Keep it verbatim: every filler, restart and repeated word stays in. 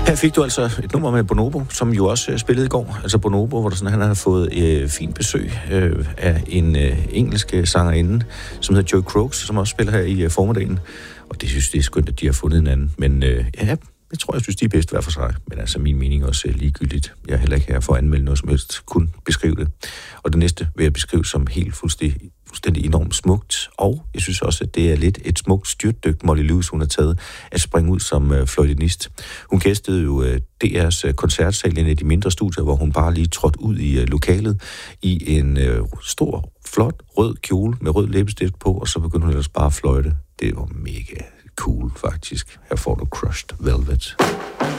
Her fik du altså et nummer med Bonobo, som jo også øh, spillede i går. Altså Bonobo, hvor der sådan, han har fået øh, fint besøg øh, af en øh, engelsk sangerinde, som hedder Joe Crooks, som også spiller her i øh, formiddagen. Og det synes det er skønt, at de har fundet hinanden. Men øh, ja, jeg tror, jeg synes, de er bedst hver for sig. Men altså, min mening er også ligegyldigt. Jeg er heller ikke her for at anmelde noget som helst, kun beskrive det. Og det næste vil jeg beskrive som helt fuldstændig, fuldstændig enormt smukt. Og jeg synes også, at det er lidt et smukt styrtdyk, Molly Lewis, hun har taget at springe ud som uh, fløjtenist. Hun gæstede jo uh, D R's uh, koncertsal, en af de mindre studier, hvor hun bare lige trådte ud i uh, lokalet i en uh, stor, flot, rød kjole med rød læbestift på, og så begyndte hun ellers bare at fløjte. Det var mega cool, faktisk. Her får du Crushed Velvet.